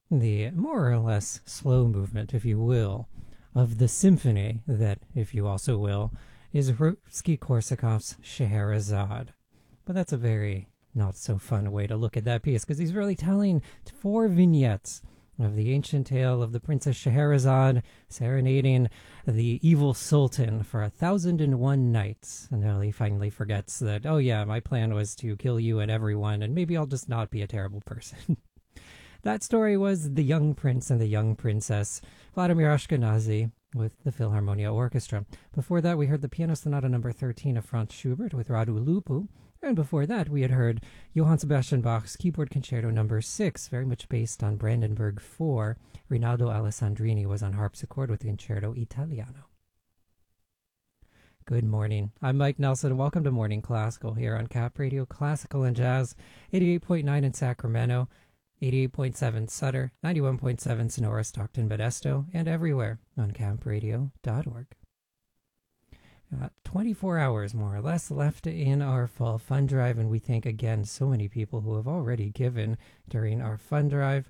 the more or less slow movement, if you will, of the symphony that, if you also will, is Rimsky-Korsakov's Scheherazade. But that's a very not so fun way to look at that piece because he's really telling four vignettes of the ancient tale of the Princess Scheherazade serenading the evil sultan for 1,001 nights until he finally forgets that, oh yeah, my plan was to kill you and everyone, and maybe I'll just not be a terrible person. That story was The Young Prince and the Young Princess, Vladimir Ashkenazy with the Philharmonia Orchestra. Before that, we heard the Piano Sonata No. 13 of Franz Schubert with Radu Lupu. And before that, we had heard Johann Sebastian Bach's Keyboard Concerto No. 6, very much based on Brandenburg 4. Rinaldo Alessandrini was on harpsichord with the Concerto Italiano. Good morning. I'm Mike Nelson. Welcome to Morning Classical here on Cap Radio Classical and Jazz, 88.9 in Sacramento, 88.7 Sutter, 91.7 Sonora, Stockton, Modesto, and everywhere on campradio.org. 24 hours more or less left in our fall fund drive, and we thank again so many people who have already given during our fund drive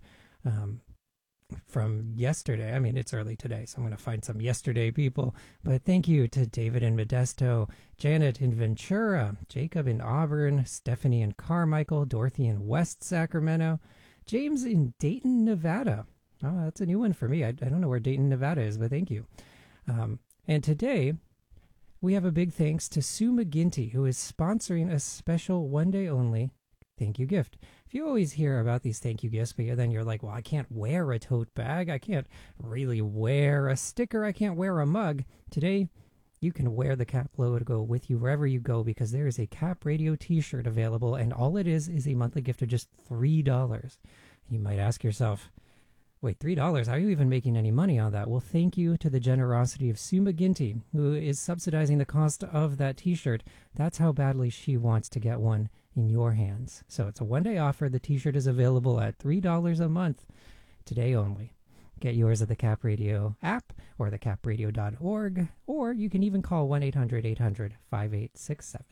from yesterday. I mean, it's early today, so I'm going to find some yesterday people, but thank you to David in Modesto, Janet in Ventura, Jacob in Auburn, Stephanie in Carmichael, Dorothy in West Sacramento, James in Dayton, Nevada. Oh, that's a new one for me. I don't know where Dayton, Nevada is, but thank you. And today we have a big thanks to Sue McGinty, who is sponsoring a special one-day only thank you gift. If you always hear about these thank you gifts, but then you're like, well, I can't wear a tote bag. I can't really wear a sticker. I can't wear a mug. Today, you can wear the Cap logo with you wherever you go because there is a Cap Radio t-shirt available, and all it is a monthly gift of just $3. You might ask yourself, wait, $3? How are you even making any money on that? Well, thank you to the generosity of Sue McGinty, who is subsidizing the cost of that t-shirt. That's how badly she wants to get one in your hands. So it's a one-day offer. The t-shirt is available at $3 a month, today only. Get yours at the Cap Radio app or thecapradio.org, or you can even call 1-800-800-5867.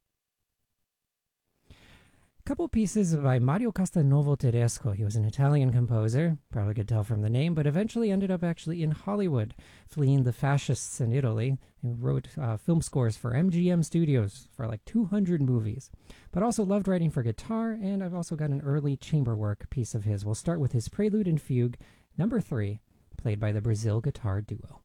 Couple pieces by Mario Castelnuovo Tedesco. He was an Italian composer, probably could tell from the name, but eventually ended up actually in Hollywood, fleeing the fascists in Italy. He wrote film scores for MGM Studios for like 200 movies, but also loved writing for guitar, and I've also got an early chamber work piece of his. We'll start with his Prelude and Fugue, No. 3, played by the Brazil Guitar Duo.